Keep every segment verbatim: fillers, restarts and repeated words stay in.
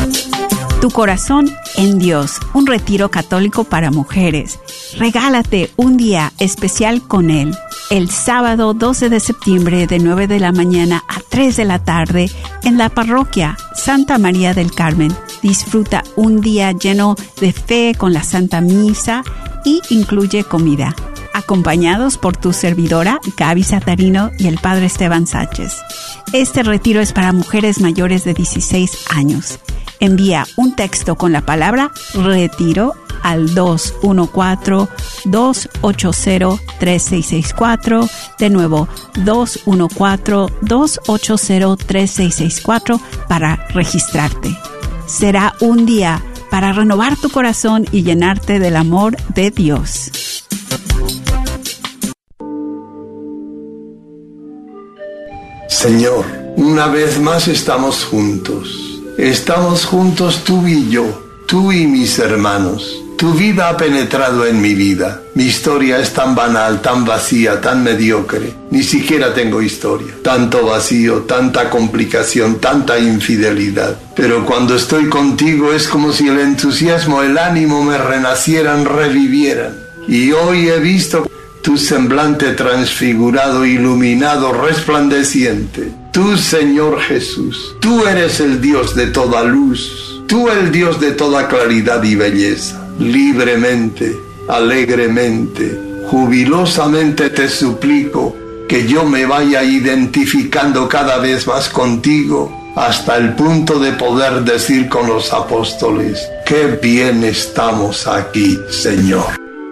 Tu corazón en Dios, un retiro católico para mujeres. Regálate un día especial con Él. El sábado doce de septiembre de nueve de la mañana a tres de la tarde en la parroquia Santa María del Carmen. Disfruta un día lleno de fe con la Santa Misa y incluye comida. Acompañados por tu servidora, Gaby Satarino, y el Padre Esteban Sánchez. Este retiro es para mujeres mayores de dieciséis años. Envía un texto con la palabra retiro al dos uno cuatro, dos ocho cero, tres seis seis cuatro. De nuevo, dos uno cuatro, dos ocho cero, tres seis seis cuatro para registrarte. Será un día para renovar tu corazón y llenarte del amor de Dios. Señor, una vez más estamos juntos. Estamos juntos tú y yo, tú y mis hermanos. Tu vida ha penetrado en mi vida. Mi historia es tan banal, tan vacía, tan mediocre. Ni siquiera tengo historia. Tanto vacío, tanta complicación, tanta infidelidad. Pero cuando estoy contigo es como si el entusiasmo, el ánimo me renacieran, revivieran. Y hoy he visto tu semblante transfigurado, iluminado, resplandeciente. Tú, Señor Jesús, tú eres el Dios de toda luz, tú el Dios de toda claridad y belleza. Libremente, alegremente, jubilosamente te suplico que yo me vaya identificando cada vez más contigo hasta el punto de poder decir con los apóstoles, qué bien estamos aquí, Señor.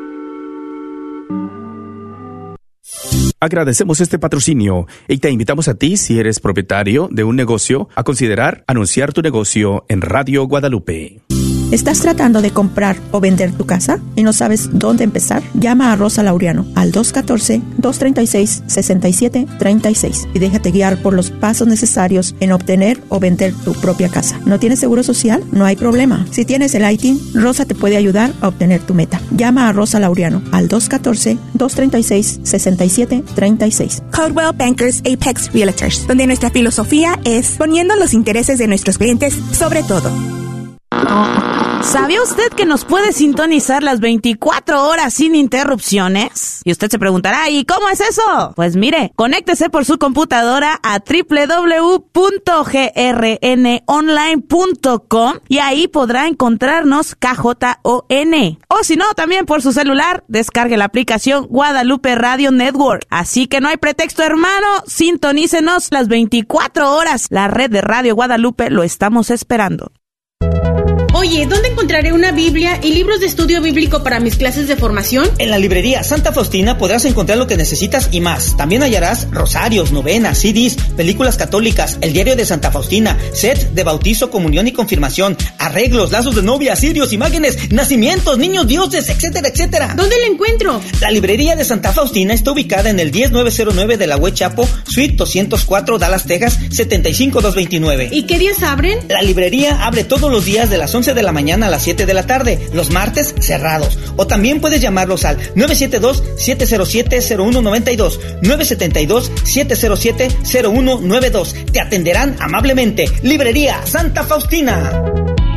Agradecemos este patrocinio y te invitamos a ti, si eres propietario de un negocio, a considerar anunciar tu negocio en Radio Guadalupe. ¿Estás tratando de comprar o vender tu casa y no sabes dónde empezar? Llama a Rosa Laureano al dos uno cuatro, dos tres seis, seis siete tres seis y déjate guiar por los pasos necesarios en obtener o vender tu propia casa. ¿No tienes seguro social? No hay problema. Si tienes el I T I N, Rosa te puede ayudar a obtener tu meta. Llama a Rosa Laureano al dos uno cuatro, dos tres seis, seis siete tres seis. Coldwell Bankers Apex Realtors, donde nuestra filosofía es poniendo los intereses de nuestros clientes sobre todo. ¿Sabía usted que nos puede sintonizar las veinticuatro horas sin interrupciones? Y usted se preguntará, ¿y cómo es eso? Pues mire, conéctese por su computadora a doble u doble u doble u punto g r n online punto com y ahí podrá encontrarnos K J O N. O si no, también por su celular, descargue la aplicación Guadalupe Radio Network. Así que no hay pretexto, hermano, sintonícenos las veinticuatro horas. La red de Radio Guadalupe lo estamos esperando. Oye, ¿dónde encontraré una Biblia y libros de estudio bíblico para mis clases de formación? En la librería Santa Faustina podrás encontrar lo que necesitas y más. También hallarás rosarios, novenas, C Ds, películas católicas, el diario de Santa Faustina, set de bautizo, comunión y confirmación, arreglos, lazos de novia, cirios, imágenes, nacimientos, niños dioses, etcétera, etcétera. ¿Dónde la encuentro? La librería de Santa Faustina está ubicada en el diez mil novecientos nueve de la Hue Chapo, Suite doscientos cuatro, Dallas, Texas, setenta y cinco mil doscientos veintinueve. ¿Y qué días abren? La librería abre todos los días de las once de la mañana a las siete de la tarde, los martes cerrados. O también puedes llamarlos al nueve siete dos, siete cero siete, cero uno nueve dos, nueve siete dos, siete cero siete, cero uno nueve dos. Te atenderán amablemente. Librería Santa Faustina.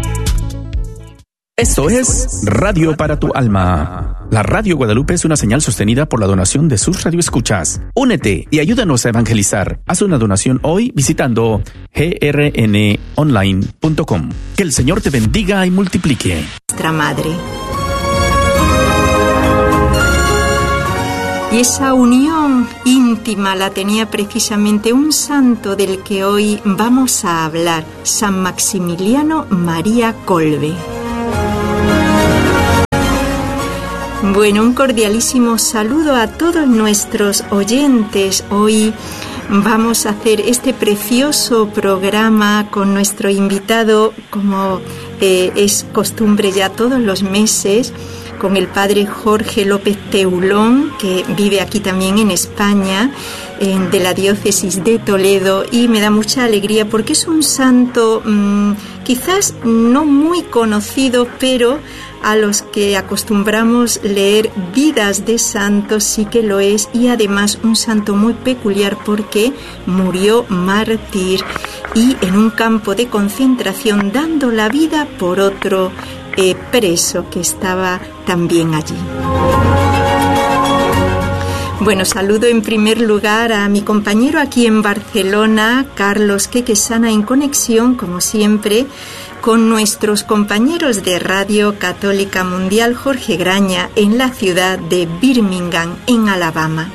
Esto es Radio para tu Alma. La Radio Guadalupe es una señal sostenida por la donación de sus radioescuchas. Únete y ayúdanos a evangelizar. Haz una donación hoy visitando g r n online punto com. Que el Señor te bendiga y multiplique. Nuestra Madre. Y esa unión íntima la tenía precisamente un santo del que hoy vamos a hablar, San Maximiliano María Kolbe. Bueno, un cordialísimo saludo a todos nuestros oyentes. Hoy vamos a hacer este precioso programa con nuestro invitado, como eh, es costumbre ya todos los meses, con el padre Jorge López Teulón, que vive aquí también en España, en, de la diócesis de Toledo, y me da mucha alegría porque es un santo mmm, quizás no muy conocido, pero a los que acostumbramos leer vidas de santos sí que lo es, y además un santo muy peculiar porque murió mártir y en un campo de concentración dando la vida por otro eh, preso que estaba también allí. Bueno, saludo en primer lugar a mi compañero aquí en Barcelona, Carlos Quequesana, en conexión, como siempre, con nuestros compañeros de Radio Católica Mundial, Jorge Graña, en la ciudad de Birmingham, en Alabama.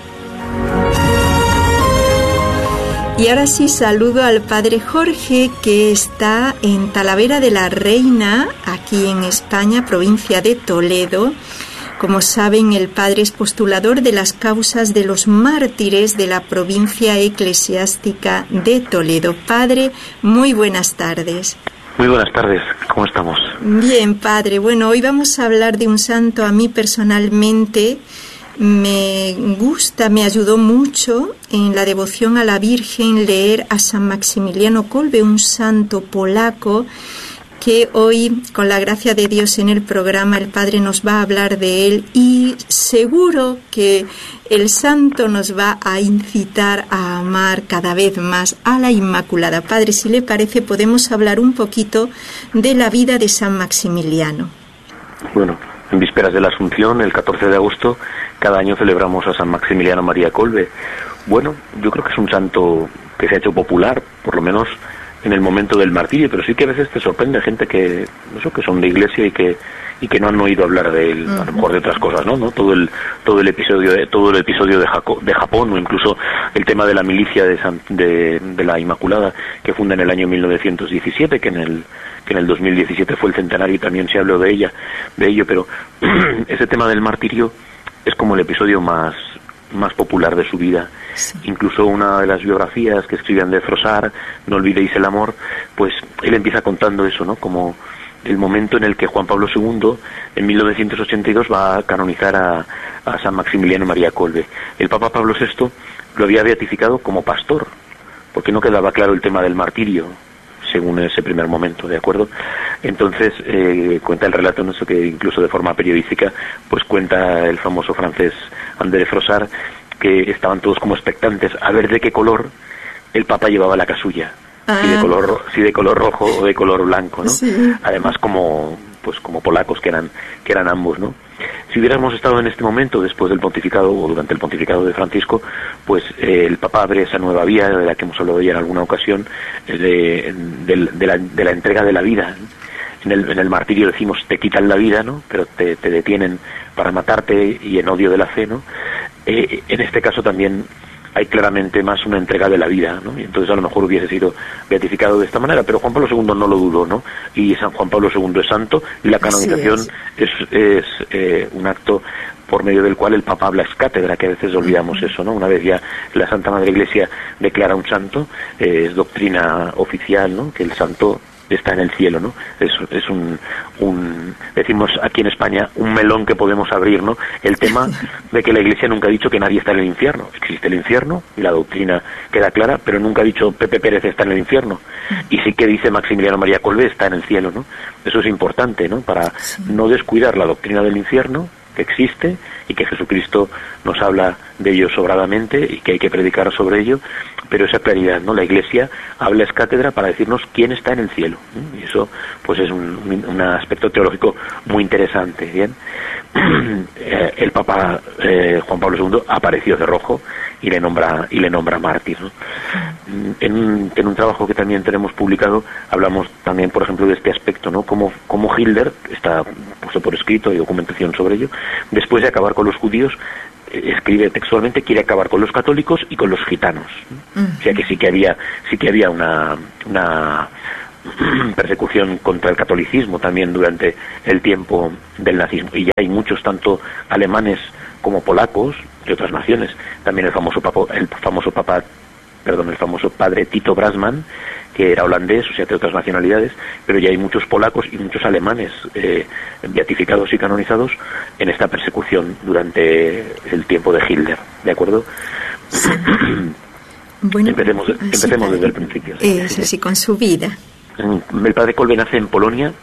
Y ahora sí saludo al Padre Jorge, que está en Talavera de la Reina, aquí en España, provincia de Toledo. Como saben, el Padre es postulador de las causas de los mártires de la provincia eclesiástica de Toledo. Padre, muy buenas tardes. Muy buenas tardes, ¿cómo estamos? Bien, Padre. Bueno, hoy vamos a hablar de un santo. A mí personalmente me gusta, me ayudó mucho en la devoción a la Virgen leer a San Maximiliano Kolbe, un santo polaco, que hoy, con la gracia de Dios en el programa, el Padre nos va a hablar de él, y seguro que el santo nos va a incitar a amar cada vez más a la Inmaculada. Padre, si le parece, podemos hablar un poquito de la vida de San Maximiliano. Bueno, en vísperas de la Asunción, el catorce de agosto, cada año celebramos a San Maximiliano María Kolbe. Bueno, yo creo que es un santo que se ha hecho popular, por lo menos en el momento del martirio, pero sí que a veces te sorprende gente que, no sé, que son de iglesia y que y que no han oído hablar de él, uh-huh. a lo mejor de otras cosas, ¿no? ¿no? Todo el todo el episodio de todo el episodio de, Jaco, de Japón, o incluso el tema de la milicia de, San, de de la Inmaculada, que funda en el año mil novecientos diecisiete, que en el que en el dos mil diecisiete fue el centenario y también se habló de ella, de ello, pero ese tema del martirio es como el episodio más más popular de su vida. Sí. Incluso una de las biografías que escribían de Froissart, No olvidéis el amor, pues él empieza contando eso, ¿no? Como el momento en el que Juan Pablo segundo, en mil novecientos ochenta y dos, va a canonizar a, a San Maximiliano María Kolbe. El Papa Pablo sexto lo había beatificado como pastor, porque no quedaba claro el tema del martirio, según ese primer momento, ¿de acuerdo? Entonces, eh, cuenta el relato, no sé, que incluso de forma periodística, pues cuenta el famoso francés André Froissart, que estaban todos como expectantes a ver de qué color el Papa llevaba la casulla, ah. si de color si de color rojo o de color blanco, ¿no? Sí. Además, como pues como polacos que eran que eran ambos, ¿no? Si hubiéramos estado en este momento después del pontificado o durante el pontificado de Francisco, pues eh, el Papa abre esa nueva vía de la que hemos hablado ya en alguna ocasión, eh, de, de, de, la, de la entrega de la vida. En el, en el martirio decimos te quitan la vida, ¿no? Pero te, te detienen para matarte y en odio de la fe, ¿no? Eh, en este caso también hay claramente más una entrega de la vida, ¿no? Y entonces a lo mejor hubiese sido beatificado de esta manera, pero Juan Pablo segundo no lo dudó, ¿no? Y San Juan Pablo segundo es santo, y la canonización es, es, es eh, un acto por medio del cual el Papa habla ex cátedra, que a veces olvidamos uh-huh. eso, ¿no? Una vez ya la Santa Madre Iglesia declara un santo, eh, es doctrina oficial, ¿no? Que el santo está en el cielo, ¿no? Es, es un, un, decimos aquí en España, un melón que podemos abrir, ¿no? El tema de que la Iglesia nunca ha dicho que nadie está en el infierno. Existe el infierno y la doctrina queda clara, pero nunca ha dicho Pepe Pérez está en el infierno. Y sí que dice Maximiliano María Kolbe está en el cielo, ¿no? Eso es importante, ¿no? Para no descuidar la doctrina del infierno, que existe y que Jesucristo nos habla de ello sobradamente y que hay que predicar sobre ello, pero esa claridad, ¿no? La Iglesia habla es cátedra para decirnos quién está en el cielo, ¿eh? Y eso pues es un, un aspecto teológico muy interesante, ¿bien? El Papa eh, Juan Pablo segundo apareció de rojo y le nombra y le nombra mártir, ¿no? En un, en un trabajo que también tenemos publicado hablamos también, por ejemplo, de este aspecto, ¿no? Como, como Hilder, está puesto por escrito, hay documentación sobre ello, después de acabar con los judíos, eh, escribe textualmente, quiere acabar con los católicos y con los gitanos, ¿no? Uh-huh. O sea que sí que había sí que había una una persecución contra el catolicismo también durante el tiempo del nazismo, y ya hay muchos, tanto alemanes como polacos de otras naciones, también el famoso papa, el famoso papa, perdón, el famoso padre Tito Brasman, que era holandés, o sea, de otras nacionalidades, pero ya hay muchos polacos y muchos alemanes eh, beatificados y canonizados en esta persecución durante el tiempo de Hitler, ¿de acuerdo? Sí. Bueno, empecemos empecemos sí, desde el principio. Es así, con su vida. El padre Kolbe nace en Polonia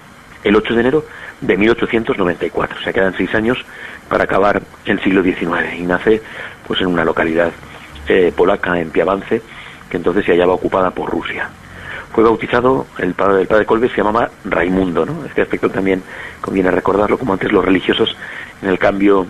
el ocho de enero de mil ochocientos noventa y cuatro, o sea, quedan seis años para acabar el siglo diecinueve, y nace pues en una localidad eh, polaca, en Piavance, que entonces se hallaba ocupada por Rusia. Fue bautizado, el padre del padre Kolbe se llamaba Raimundo, ¿no? Este aspecto también conviene recordarlo, como antes los religiosos en el cambio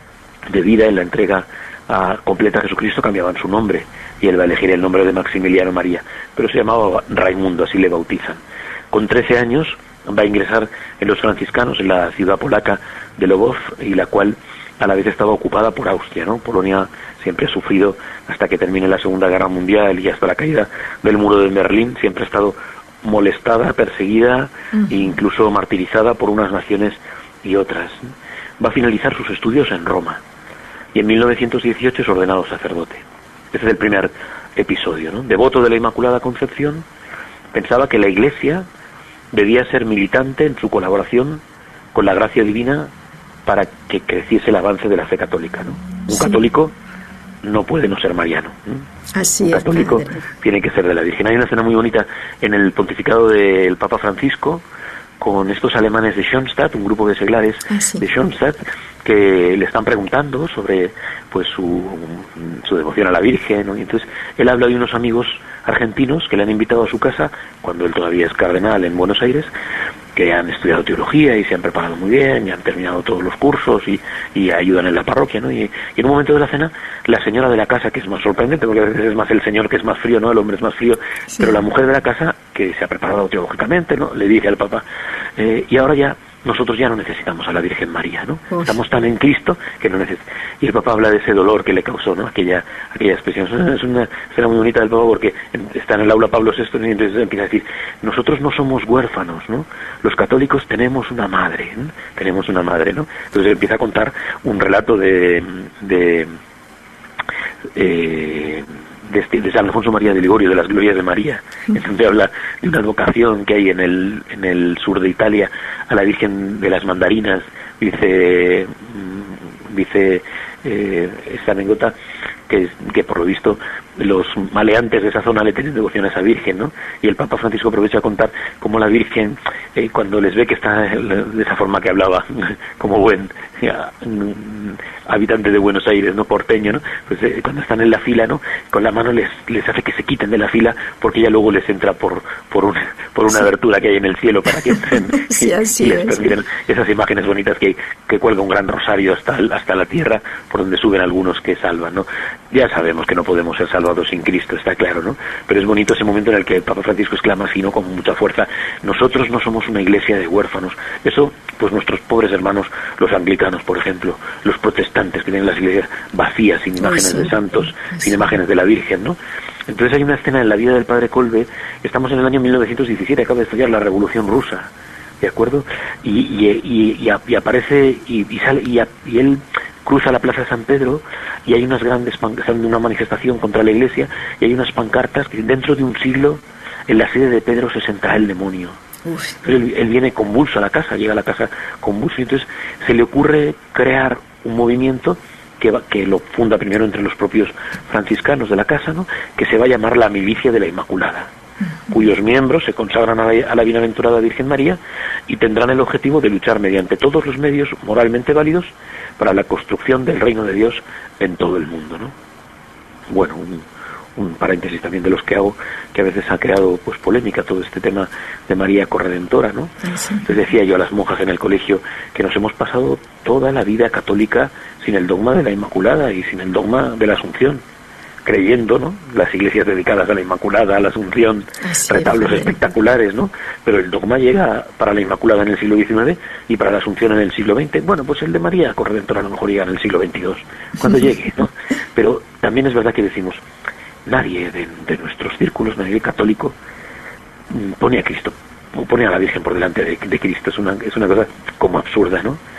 de vida, en la entrega a, completa a Jesucristo, cambiaban su nombre, y él va a elegir el nombre de Maximiliano María, pero se llamaba Raimundo, así le bautizan. Con trece años va a ingresar en los franciscanos en la ciudad polaca de Lwów, y la cual a la vez estaba ocupada por Austria, ¿no? Polonia siempre ha sufrido, hasta que termine la Segunda Guerra Mundial y hasta la caída del muro de Berlín, siempre ha estado molestada, perseguida uh-huh. e incluso martirizada por unas naciones y otras. Va a finalizar sus estudios en Roma, y en mil novecientos dieciocho es ordenado sacerdote. Ese es el primer episodio, ¿no? Devoto de la Inmaculada Concepción, pensaba que la Iglesia debía ser militante en su colaboración con la gracia divina para que creciese el avance de la fe católica, ¿no? Un sí. católico no puede no ser mariano, ¿no? Así Un es, católico padre. Tiene que ser de la Virgen. Hay una escena muy bonita en el pontificado del Papa Francisco con estos alemanes de Schoenstatt, un grupo de seglares ah, sí. de Schoenstatt, que le están preguntando sobre pues su, su devoción a la Virgen, ¿no? Y entonces él habla de unos amigos argentinos que le han invitado a su casa cuando él todavía es cardenal en Buenos Aires, que han estudiado teología y se han preparado muy bien y han terminado todos los cursos y, y ayudan en la parroquia, ¿no? Y, y en un momento de la cena, la señora de la casa, que es más sorprendente porque a veces es más el señor que es más frío, ¿no? El hombre es más frío, sí. pero la mujer de la casa, que se ha preparado teológicamente, ¿no? Le dice al Papa, eh, y ahora ya nosotros ya no necesitamos a la Virgen María, ¿no? Uf. Estamos tan en Cristo que no necesitamos. Y el Papa habla de ese dolor que le causó, ¿no? Aquella, aquella expresión. Es una escena muy bonita del Papa porque está en el aula Pablo sexto y entonces empieza a decir, nosotros no somos huérfanos, ¿no? Los católicos tenemos una madre, ¿no? Tenemos una madre, ¿no? Entonces empieza a contar un relato de... de eh, De, de San Alfonso María de Ligorio, de las glorias de María. Entonces habla de una advocación que hay en el en el sur de Italia a la Virgen de las Mandarinas. Dice dice eh, esta anécdota que, que por lo visto los maleantes de esa zona le tienen devoción a esa Virgen, ¿no? Y el Papa Francisco aprovecha a contar cómo la Virgen, eh, cuando les ve que está de esa forma que hablaba, como buen ya, habitante de Buenos Aires, no porteño, ¿no? Pues eh, cuando están en la fila, ¿no? Con la mano les les hace que se quiten de la fila porque ella luego les entra por por una por una sí. abertura que hay en el cielo para que entren sí, así y, y les es. permiten esas imágenes bonitas que que cuelga un gran rosario hasta hasta la tierra por donde suben algunos que salvan, ¿no? Ya sabemos que no podemos ser salvados sin Cristo, está claro, ¿no? Pero es bonito ese momento en el que el Papa Francisco exclama así, ¿no? Con mucha fuerza, nosotros no somos una iglesia de huérfanos. Eso, pues nuestros pobres hermanos, los anglicanos, por ejemplo, los protestantes, que tienen las iglesias vacías, sin imágenes sí, sí. de santos, sí. sin imágenes de la Virgen, ¿no? Entonces hay una escena en la vida del padre Kolbe, estamos en el año mil novecientos diecisiete, acaba de estallar la Revolución Rusa, ¿de acuerdo? Y, y, y, y, y aparece, y, y sale, y, y él cruza la plaza de San Pedro y hay unas grandes pancartas, una manifestación contra la iglesia, y hay unas pancartas que dentro de un siglo en la sede de Pedro se sentará el demonio. Él, él viene convulso a la casa, llega a la casa convulso, y entonces se le ocurre crear un movimiento que, va, que lo funda primero entre los propios franciscanos de la casa, ¿no? Que se va a llamar la Milicia de la Inmaculada, cuyos miembros se consagran a la, a la bienaventurada Virgen María y tendrán el objetivo de luchar mediante todos los medios moralmente válidos para la construcción del reino de Dios en todo el mundo, ¿no? Bueno, un, un paréntesis también de los que hago, que a veces ha creado pues polémica todo este tema de María Corredentora, ¿no? Sí. Entonces decía yo a las monjas en el colegio que nos hemos pasado toda la vida católica sin el dogma de la Inmaculada y sin el dogma de la Asunción, creyendo, ¿no? Las iglesias dedicadas a la Inmaculada, a la Asunción, así retablos es, espectaculares, ¿no? Pero el dogma llega para la Inmaculada en el siglo diecinueve y para la Asunción en el siglo veinte. Bueno, pues el de María Corredentora a lo mejor llega en el siglo veintidós, cuando llegue, ¿no? Pero también es verdad que decimos, nadie de, de nuestros círculos, nadie católico, pone a Cristo, pone a la Virgen por delante de, de Cristo. Es una, es una cosa como absurda, ¿no?